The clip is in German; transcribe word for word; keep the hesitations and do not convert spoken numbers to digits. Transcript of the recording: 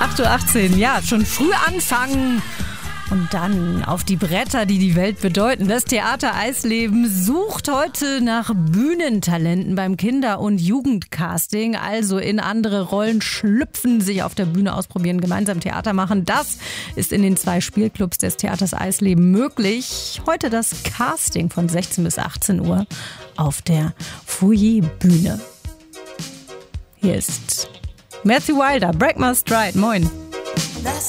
acht Uhr achtzehn, ja, schon früh anfangen und dann auf die Bretter, die die Welt bedeuten. Das Theater Eisleben sucht heute nach Bühnentalenten beim Kinder- und Jugendcasting, also in andere Rollen schlüpfen, sich auf der Bühne ausprobieren, gemeinsam Theater machen. Das ist in den zwei Spielclubs des Theaters Eisleben möglich. Heute das Casting von sechzehn bis achtzehn Uhr auf der Foyerbühne. Hier ist Matthew Wilder, Break My Stride. Moin.